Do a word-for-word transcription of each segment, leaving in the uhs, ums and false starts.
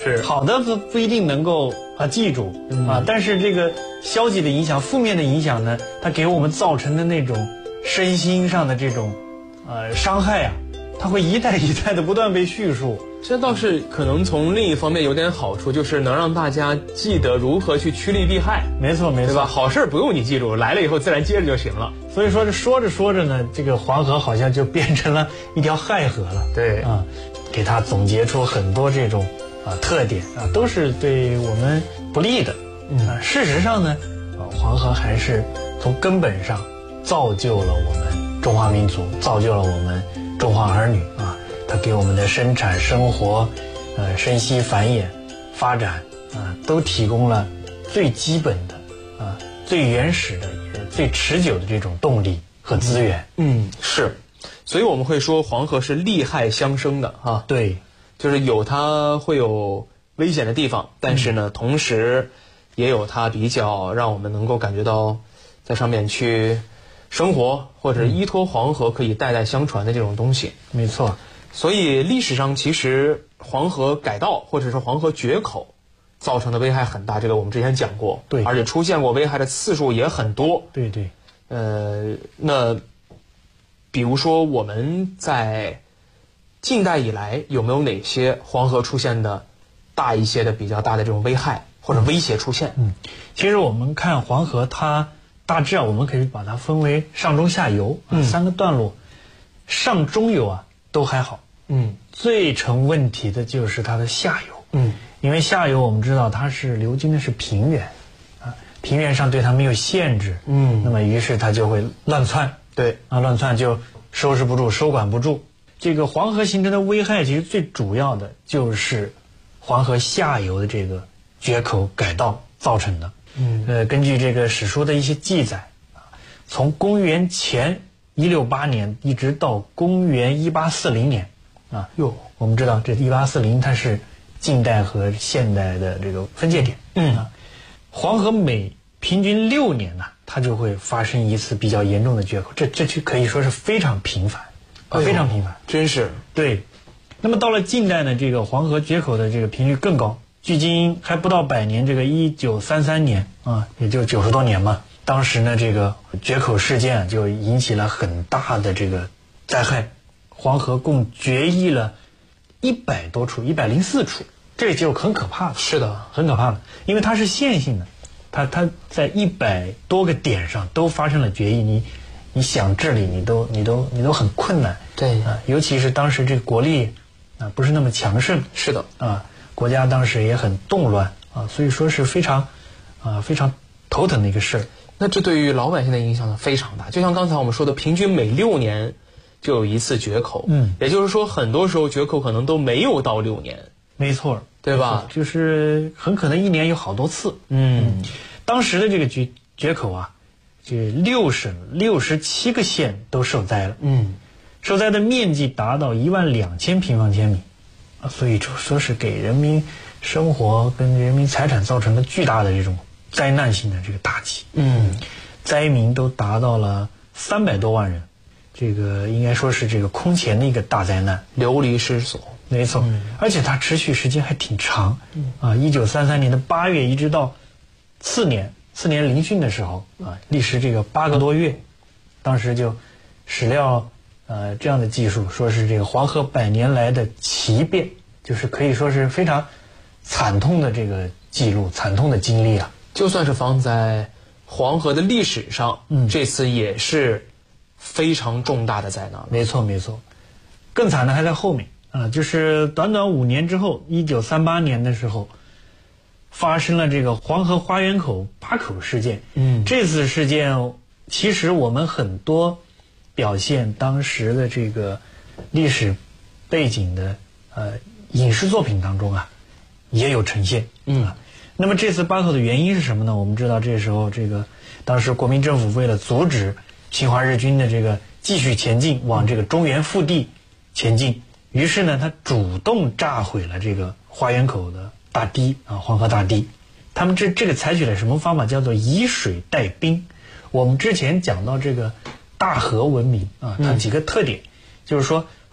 是好的不不一定能够啊记住、嗯、啊，但是这个消极的影响、负面的影响呢，它给我们造成的那种身心上的这种呃伤害啊，它会一代一代的不断被叙述。 这倒是可能从另一方面有点好处，就是能让大家记得如何去趋利避害。 没错没错， 对吧？好事不用你记住，来了以后自然接着就行了。 所以说这说着说着呢，这个黄河好像就变成了一条亥河了。 对啊，给它总结出很多这种啊特点啊，都是对我们不利的。嗯啊，事实上呢，啊黄河还是从根本上造就了我们中华民族，造就了我们中华儿女啊。它给我们的生产生活，呃，生息繁衍、发展啊，都提供了最基本的啊、最原始的、也最持久的这种动力和资源。 嗯，是，所以我们会说黄河是利害相生的哈。 对， 就是有它会有危险的地方，但是呢，嗯、同时也有它比较让我们能够感觉到在上面去生活或者依托黄河可以代代相传的这种东西。 没错。 所以历史上其实黄河改道或者是黄河决口造成的危害很大，这个我们之前讲过。 对， 而且出现过危害的次数也很多。 对对。 呃，那比如说我们在近代以来有没有哪些黄河出现的大一些的比较大的这种危害或者威胁出现？ 嗯，其实我们看黄河，它大致啊，我们可以把它分为上中下游、啊嗯、三个段落。上中游啊都还好。嗯，最成问题的就是它的下游。嗯，因为下游我们知道它是流经的是平原，啊，平原上对它没有限制。嗯，那么于是它就会乱窜。 对， 啊，乱窜就收拾不住、收管不住。这个黄河形成的危害，其实最主要的就是黄河下游的这个决口改道造成的。嗯，呃，根据这个史书的一些记载，啊，从公元前一六八年一直到公元一八四零年。啊，哟，我们知道这一八四零它是近代和现代的这个分界点。嗯啊，黄河每平均六年呢、啊，它就会发生一次比较严重的决口，这这就可以说是非常频繁，啊，非常频繁， 真是对。那么到了近代呢，这个黄河决口的这个频率更高，距今还不到百年，这个一九三三年啊，也就九十多年嘛。当时呢，这个决口事件就引起了很大的这个灾害。黄河共决议了一百多处，一百零四处，这就很可怕了。 是的， 很可怕了，因为它是线性的，它它在一百多个点上都发生了决议，你你想治理你都你都你都很困难。 对啊，尤其是当时这个国力啊不是那么强盛。 是的啊，国家当时也很动乱啊，所以说是非常啊非常头疼的一个事儿。 那这对于老百姓的影响呢非常大，就像刚才我们说的，平均每六年。就有一次决口，嗯，也就是说，很多时候决口可能都没有到六年， 没错， 对吧？ 就是很可能一年有好多次，嗯，当时的这个决决口啊，这六省六十七个县都受灾了，嗯，受灾的面积达到一万两千平方千米，啊，所以就说是给人民生活跟人民财产造成了巨大的这种灾难性的这个打击，嗯，灾民都达到了三百多万人。这个应该说是这个空前的一个大灾难， 流离失所。 没错，嗯、而且它持续时间还挺长，嗯、啊，一九三三年的八月一直到次年，次年临汛的时候啊，历时这个八个多月，当时就史料呃这样的记述，说是这个黄河百年来的奇变，就是可以说是非常惨痛的这个记录，惨痛的经历啊。 就算是放在黄河的历史上，嗯，这次也是。非常重大的灾难。 没错没错，更惨的还在后面啊，就是短短五年之后，一九三八年的时候，发生了这个黄河花园口八口事件。嗯，这次事件其实我们很多表现当时的这个历史背景的呃影视作品当中啊，也有呈现。嗯、啊，那么这次八口的原因是什么呢？我们知道这时候这个当时国民政府为了阻止侵华日军的这个继续前进，往这个中原腹地前进，于是呢，他主动炸毁了这个花园口的大堤啊，黄河大堤。他们这这个采取了什么方法？叫做以水代兵。我们之前讲到这个大河文明啊，它几个特点，嗯、就是说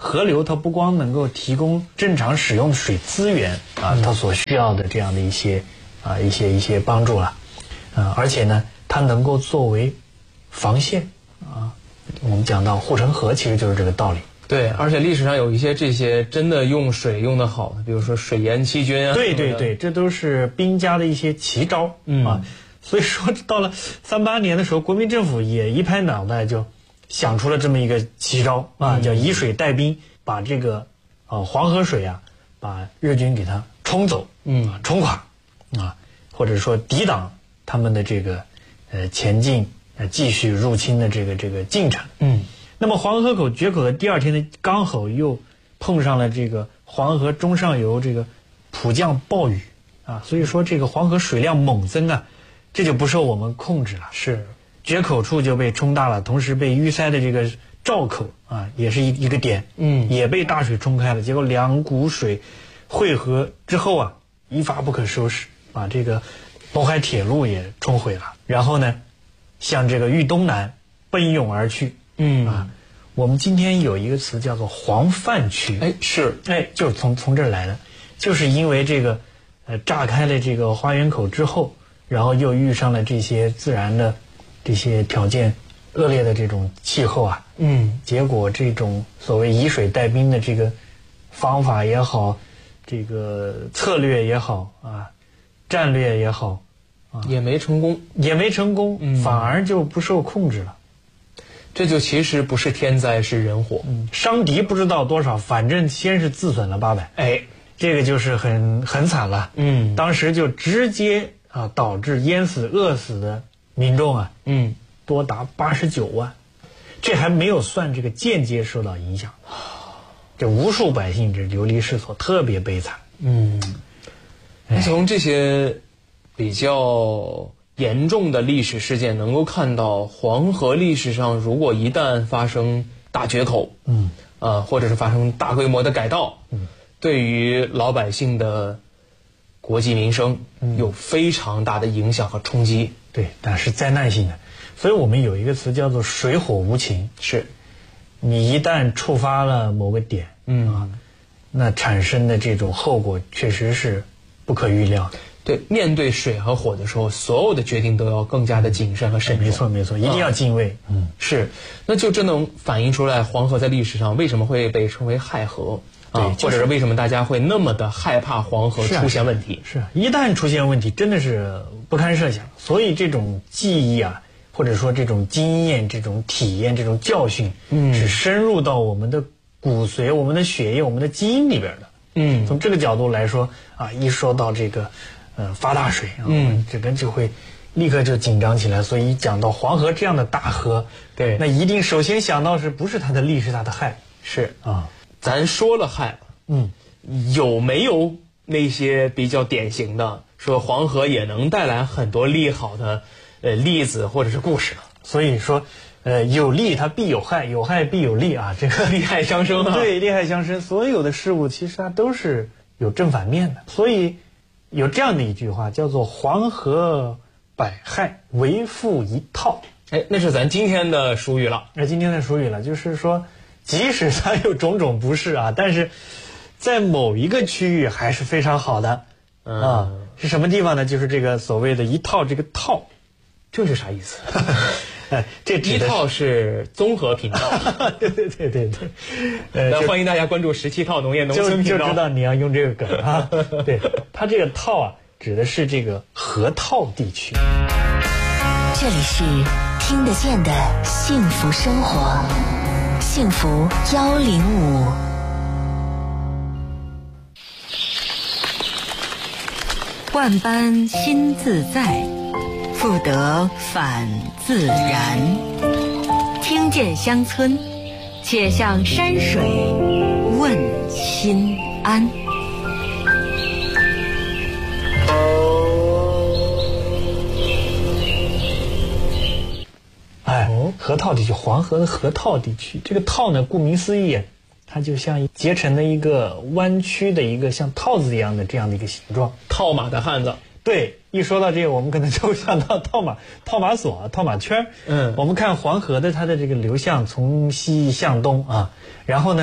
河流它不光能够提供正常使用的水资源啊，它所需要的这样的一些啊一些一些帮助了，啊，而且呢，它能够作为防线啊。我们讲到护城河，其实就是这个道理。 对，而且历史上有一些这些真的用水用得好的，比如说水淹七军啊。 对对对，这都是兵家的一些奇招、嗯、啊。所以说到了三八年的时候，国民政府也一拍脑袋就想出了这么一个奇招啊，叫以水带兵，把这个啊黄河水啊，把日军给它冲走，嗯，啊、冲垮啊，或者说抵挡他们的这个呃前进，呃继续入侵的这个这个进程，嗯。那么黄河口决口的第二天呢，刚好又碰上了这个黄河中上游这个普降暴雨啊，所以说这个黄河水量猛增啊，这就不受我们控制了。是，决口处就被冲大了，同时被淤塞的这个赵口啊，也是一一个点，嗯，也被大水冲开了。结果两股水汇合之后啊，一发不可收拾，把这个陇海铁路也冲毁了。然后呢，向这个豫东南奔涌而去。嗯啊，我们今天有一个词叫做黄泛区， 哎是， 哎就是从从这儿来的，就是因为这个呃炸开了这个花园口之后，然后又遇上了这些自然的这些条件恶劣的这种气候啊，嗯，结果这种所谓以水带兵的这个方法也好，这个策略也好啊，战略也好啊，也没成功， 也没成功，嗯，反而就不受控制了。 这就其实不是天灾，是人祸。 嗯，伤敌不知道多少，反正先是自损了八百。哎，这个就是很很惨了。嗯，当时就直接啊导致淹死、饿死的民众啊，嗯，多达八十九万。这还没有算这个间接受到影响，这无数百姓这流离失所，特别悲惨。嗯， 从这些比较严重的历史事件能够看到，黄河历史上如果一旦发生大决口，嗯，呃，或者是发生大规模的改道，嗯，对于老百姓的国计民生有非常大的影响和冲击。 对，但是灾难性的，所以我们有一个词叫做水火无情。 是， 你一旦触发了某个点，嗯啊，那产生的这种后果确实是不可预料的。 对，面对水和火的时候，所有的决定都要更加的谨慎和慎重。 没错，没错，一定要敬畏。 嗯，是，那就这能反映出来黄河在历史上为什么会被称为亥河啊，或者是为什么大家会那么的害怕黄河出现问题？ 是啊，一旦出现问题，真的是不堪设想。所以这种记忆啊，或者说这种经验、这种体验、这种教训，嗯，是深入到我们的骨髓、我们的血液、我们的基因里边的。嗯，从这个角度来说啊，一说到这个。呃，发大水，嗯，这边就会立刻就紧张起来。所以一讲到黄河这样的大河， 对， 那一定首先想到是不是它的利是它的害？ 是啊，咱说了害，嗯，有没有那些比较典型的说黄河也能带来很多利好的呃例子或者是故事呢？ 所以说，呃，有利它必有害，有害必有利啊，这个利害相生啊。 对，利害相生，所有的事物其实它都是有正反面的，所以。有这样的一句话叫做黄河百害为复一套。 哎，那是咱今天的俗语了。 那今天的俗语了，就是说即使它有种种不是啊，但是在某一个区域还是非常好的。嗯、啊，是什么地方呢？就是这个所谓的一套，这个套这是啥意思？ 哎，这一套是综合频道。 对对对对对。 呃，那欢迎大家关注十七套农业农村频道， 就知道你要用这个梗啊。对，它这个套啊，指的是这个河套地区。 这里是听得见的幸福生活，幸福幺零五。万般心自在，复得返自然。听见乡村，且向山水问心安。 哎，河套地区，黄河的河套地区，这个套呢，顾名思义，它就像结成了一个弯曲的一个像套子一样的这样的一个形状。 套马的汉子。 对，一说到这个，我们可能就会想到套马、套马索、套马圈。嗯，我们看黄河的它的这个流向从西向东啊，然后呢，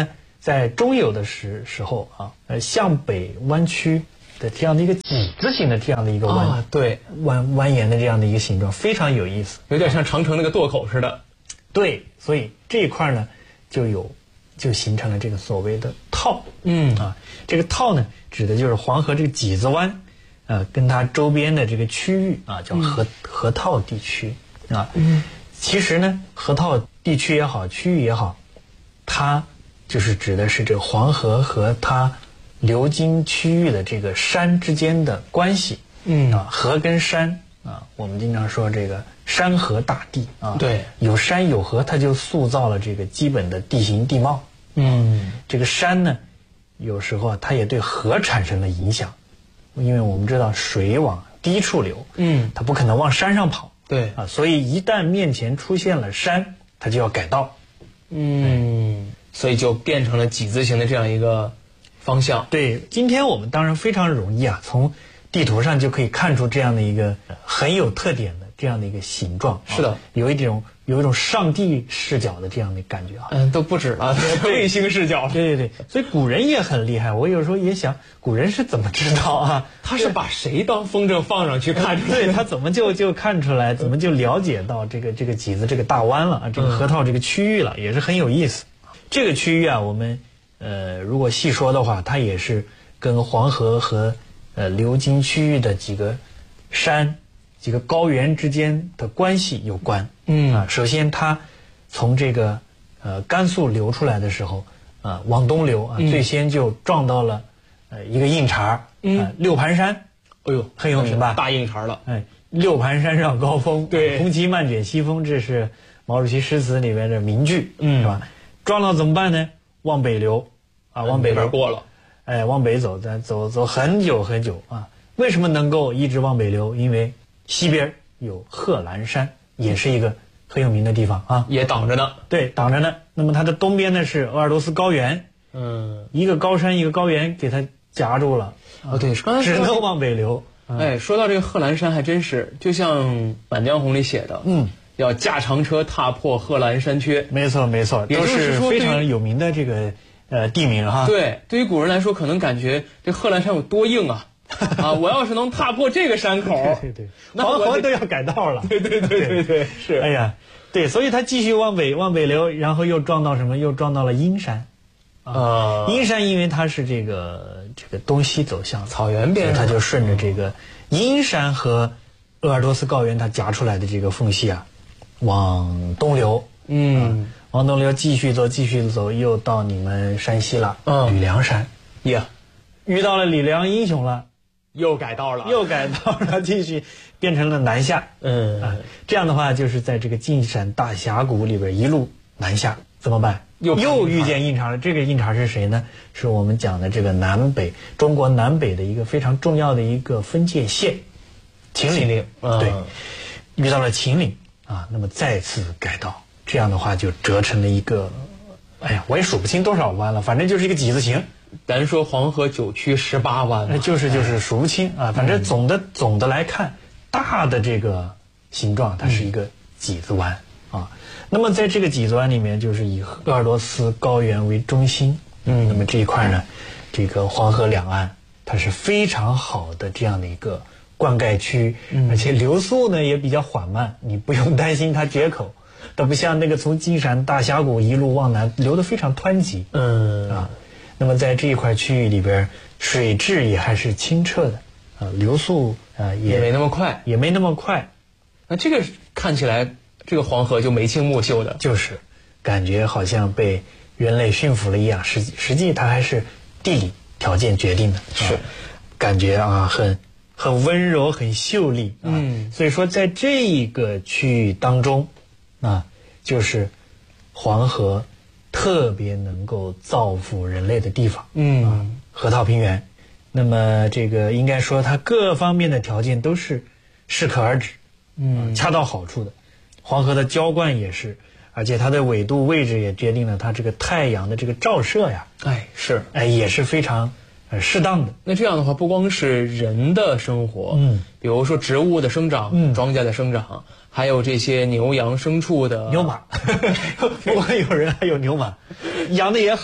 在中游的时时候啊，呃，向北弯曲的这样的一个几字形的这样的一个弯、 啊，对， 蜿蜿蜒的这样的一个形状，非常有意思， 有点像长城那个垛口似的。 对，所以这一块呢，就有就形成了这个所谓的套。 嗯啊，这个套呢，指的就是黄河这个几字湾，呃，跟它周边的这个区域啊，叫河、嗯、河套地区啊。嗯，其实呢，河套地区也好，区域也好，它就是指的是这个黄河和它流经区域的这个山之间的关系。嗯啊，河跟山啊，我们经常说这个山河大地啊， 对， 有山有河，它就塑造了这个基本的地形地貌。嗯，这个山呢，有时候它也对河产生了影响，因为我们知道水往低处流，嗯，它不可能往山上跑， 对啊，所以一旦面前出现了山，它就要改道， 嗯，所以就变成了几字形的这样一个方向。 对，今天我们当然非常容易啊，从地图上就可以看出这样的一个很有特点的这样的一个形状。 是的， 啊、有一种有一种上帝视角的这样的感觉啊。 嗯，都不止了，卫星视角。 对对对，所以古人也很厉害。我有时候也想，古人是怎么知道啊？ 他是把谁当风筝放上去看出来？ 对他怎么就就看出来，怎么就了解到这个这个几子这个大湾了啊，这个河套这个区域了，也是很有意思。这个区域啊，我们呃如果细说的话，它也是跟黄河和呃流经区域的几个山、几个高原之间的关系有关。嗯啊，首先它从这个呃甘肃流出来的时候啊、呃，往东流啊，嗯、最先就撞到了呃一个硬茬，嗯、呃，六盘山。 哎呦， 很有名吧？ 大硬茬了。 哎，六盘山上高峰， 对， 红旗漫卷西风，这是毛主席诗词里面的名句，嗯，是吧？撞了怎么办呢？往北流啊，往北流过了。 哎，往北走，咱走走很久很久啊！为什么能够一直往北流？因为西边有贺兰山，也是一个很有名的地方啊， 也挡着呢。 对，挡着呢。那么它的东边呢是鄂尔多斯高原，嗯，一个高山一个高原给它夹住了。 哦，对，刚才只能往北流。 哎，说到这个贺兰山，还真是就像《满江红》里写的，嗯，要驾长车踏破贺兰山缺。 没错，没错，都是非常有名的这个。呃，地名哈， 对，对于古人来说，可能感觉这贺兰山有多硬啊！啊，我要是能踏破这个山口， 对对对，黄河都要改道了。 对对对对对，是。 哎呀，对，所以他继续往北往北流，然后又撞到什么？又撞到了阴山。啊，阴山因为它是这个这个东西走向草原边， 它就顺着这个阴山和鄂尔多斯高原它夹出来的这个缝隙啊，往东流。嗯。往东流继续走，继续走，又到你们山西了，嗯，吕梁山， 呀， 遇到了李良英雄了， 又改道了， 又改道了，继续变成了南下，嗯、啊，这样的话就是在这个晋陕大峡谷里边一路南下，怎么办？又又遇见印茬了。这个印茬是谁呢？是我们讲的这个南北中国南北的一个非常重要的一个分界线，秦岭。岭，嗯、对，遇到了秦岭啊，那么再次改道。这样的话就折成了一个，哎呀，我也数不清多少弯了，反正就是一个几字形。 咱说黄河九曲十八弯嘛， 就是就是数不清啊。反正总的、嗯、总的来看，大的这个形状它是一个几字湾、嗯、啊。那么在这个几字湾里面，就是以鄂尔多斯高原为中心，嗯，那么这一块呢，这个黄河两岸它是非常好的这样的一个灌溉区，嗯、而且流速呢也比较缓慢，你不用担心它决口。它不像那个从晋陕大峡谷一路往南流得非常湍急，嗯啊，那么在这一块区域里边，水质也还是清澈的，啊，流速啊也也没那么快， 也没那么快。 那这个看起来，这个黄河就眉清目秀的， 就是感觉好像被人类驯服了一样，实实际它还是地理条件决定的， 是、啊、 感觉啊很很温柔，很秀丽，啊、嗯，所以说在这一个区域当中。啊，就是黄河特别能够造福人类的地方，嗯，啊、河套平原。那么这个应该说它各方面的条件都是适可而止，嗯、啊，恰到好处的。黄河的浇灌也是，而且它的纬度位置也决定了它这个太阳的这个照射呀， 哎是， 哎也是非常呃适当的。 那这样的话，不光是人的生活，嗯，比如说植物的生长，嗯，庄稼的生长。还有这些牛羊牲畜的牛马，不光有人，还有牛马，养的也好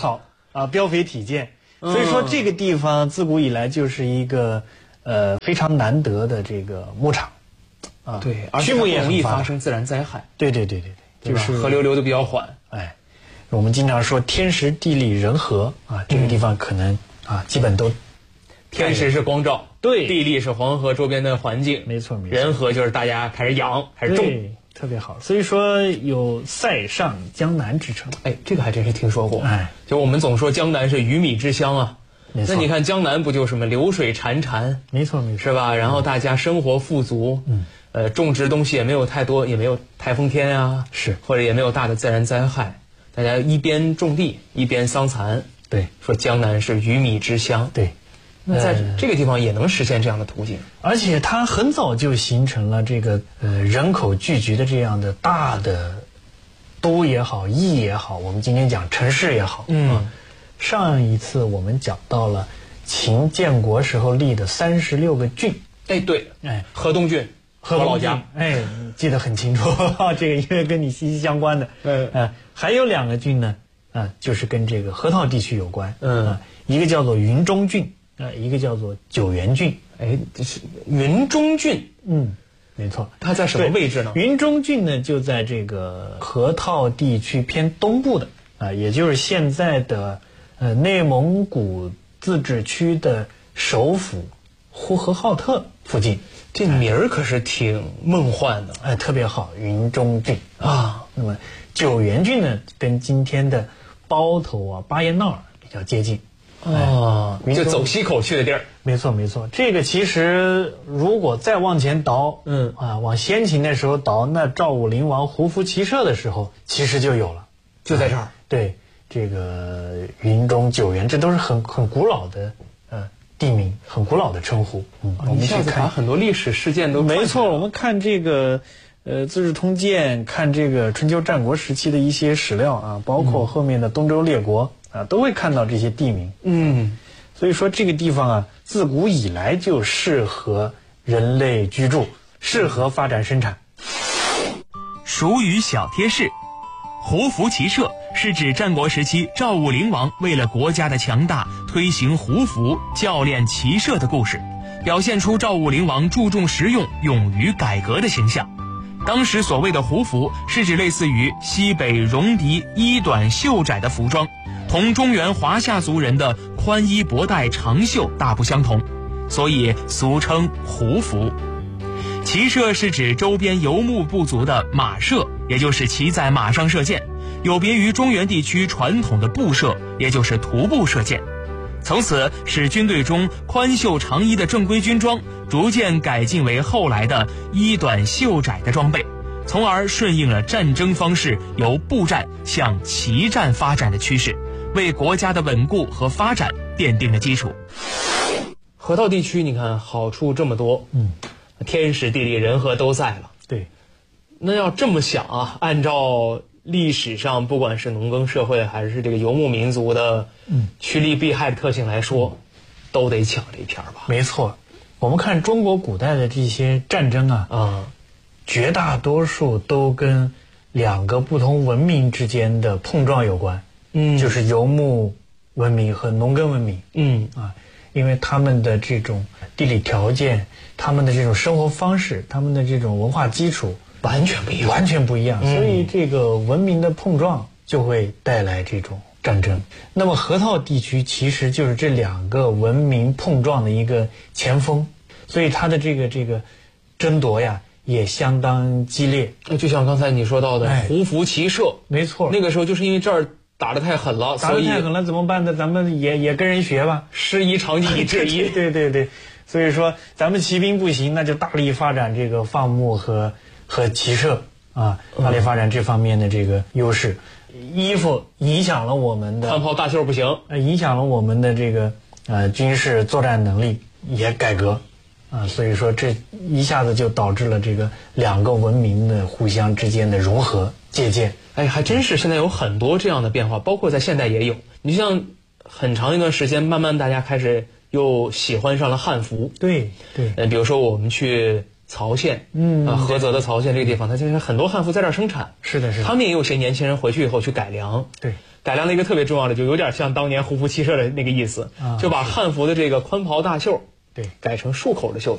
啊，膘肥体健。所以说这个地方自古以来就是一个呃非常难得的这个牧场。啊， 对，而且也容易发生自然灾害。 对对对对对， 就是河流流的比较缓。 哎，我们经常说天时地利人和啊，这个地方可能、嗯、啊基本都。 天时是光照， 对； 地利是黄河周边的环境， 没错没错。 人和就是大家开始养，开始种， 特别好。所以说有塞上江南之称。 哎，这个还真是听说过。 哎， 就我们总说江南是鱼米之乡啊， 没错。 那你看江南不就什么流水潺潺， 没错没错， 是吧？然后大家生活富足，嗯，呃，种植东西也没有太多，也没有台风天啊， 是， 或者也没有大的自然灾害，大家一边种地一边桑蚕。 对， 说江南是鱼米之乡。 对。 那在这个地方也能实现这样的图景， 而且它很早就形成了这个呃人口聚集的这样的大的都也好，邑也好，我们今天讲城市也好， 嗯， 啊、上一次我们讲到了秦建国时候立的三十六个郡， 哎对， 哎， 河东郡， 河东老家， 哎，记得很清楚，这个因为跟你息息相关的， 嗯、 呃，还有两个郡呢，啊、呃，就是跟这个河套地区有关， 嗯、 呃，一个叫做云中郡。呃，一个叫做九原郡， 哎，这是云中郡， 嗯，没错， 它在什么位置呢？ 云中郡呢，就在这个河套地区偏东部的啊、呃，也就是现在的呃内蒙古自治区的首府呼和浩特附近。 这名儿可是挺梦幻的， 哎、呃，特别好，云中郡啊。那么九原郡呢，跟今天的包头啊、巴彦淖尔比较接近。 哦，就走西口去的地儿， 没错没错。这个其实如果再往前倒， 嗯啊，往先秦的时候倒，那赵武灵王胡服骑射的时候，其实就有了， 就在这儿。 啊、对，这个云中九原，这都是很很古老的呃地名，很古老的称呼。嗯， 我们去看很多历史事件都没错。我们看这个呃《资治通鉴》，看这个春秋战国时期的一些史料啊，包括后面的东周列国。啊，都会看到这些地名。 嗯， 所以说这个地方啊，自古以来就适合人类居住，适合发展生产。 蜀语小贴士：胡服骑射是指战国时期赵武灵王为了国家的强大，推行胡服教练骑射的故事，表现出赵武灵王注重实用、勇于改革的形象。当时所谓的胡服是指类似于西北戎狄衣短袖窄的服装，同中原华夏族人的宽衣博带长袖大不相同，所以俗称胡服。骑射是指周边游牧部族的马射，也就是骑在马上射箭，有别于中原地区传统的步射，也就是徒步射箭。从此使军队中宽袖长衣的正规军装逐渐改进为后来的衣短袖窄的装备，从而顺应了战争方式由步战向骑战发展的趋势，为国家的稳固和发展奠定了基础。 河套地区你看好处这么多， 嗯， 天时地利人和都在了。 对， 那要这么想啊，按照历史上不管是农耕社会还是这个游牧民族的趋利避害的特性来说，嗯、都得抢这一片吧。 没错，我们看中国古代的这些战争啊， 啊、嗯， 绝大多数都跟两个不同文明之间的碰撞有关。 嗯， 就是游牧文明和农耕文明。 嗯啊，因为他们的这种地理条件、他们的这种生活方式、他们的这种文化基础完全不一样， 完全不一样， 嗯、 所以这个文明的碰撞就会带来这种战争。那么河套地区其实就是这两个文明碰撞的一个前锋，所以它的这个这个争夺呀也相当激烈。 就像刚才你说到的胡服骑射， 没错， 那个时候就是因为这儿打得太狠了， 打得太狠了怎么办呢？咱们也也跟人学吧， 师夷长技以制夷。 对对对，所以说咱们骑兵不行，那就大力发展这个放牧和和骑射啊，大力发展这方面的这个优势。嗯、衣服影响了我们的宽袍大袖不行， 呃，影响了我们的这个呃军事作战能力也改革啊，所以说这一下子就导致了这个两个文明的互相之间的融合借鉴。 哎，还真是现在有很多这样的变化，包括在现代也有。你像很长一段时间，慢慢大家开始又喜欢上了汉服。 对对， 呃，比如说我们去曹县， 嗯啊，菏泽的曹县这个地方，它现在很多汉服在这儿生产。 是的，是的。 他们也有些年轻人回去以后去改良。 对， 改良了一个特别重要的，就有点像当年胡服骑射的那个意思， 啊、 就把汉服的这个宽袍大袖对改成束口的袖子。